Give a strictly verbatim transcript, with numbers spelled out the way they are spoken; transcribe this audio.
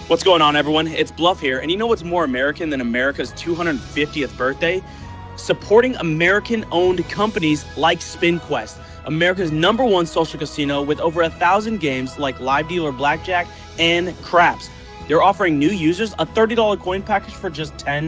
What's going on, everyone? It's Bluff here, and you know what's more American than America's two hundred fiftieth birthday? Supporting American-owned companies like SpinQuest, America's number one social casino with over a thousand games like Live Dealer Blackjack and Craps. They're offering new users a thirty dollars coin package for just ten